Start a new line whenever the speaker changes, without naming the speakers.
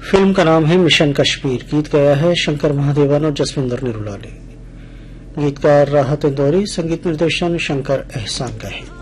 Film का नाम है मिशन कश्मीर। गीत गाया है शंकर महादेवन और जसविंदर निरुला ने। गीतकार राहत इंदौरी, संगीत निर्देशन शंकर एहसान का है।